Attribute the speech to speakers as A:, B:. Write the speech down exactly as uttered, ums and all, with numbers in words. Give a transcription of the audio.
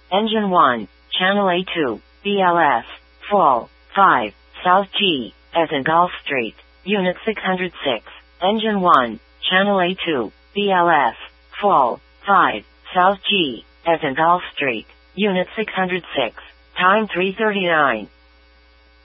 A: Engine one, Channel A two, B L S, Fall, five, South G, as in Golf Street, Unit six hundred six. Engine one, Channel A two, B L S, Fall, five, South G, as in Golf Street, Unit six hundred six. Time three thirty-nine.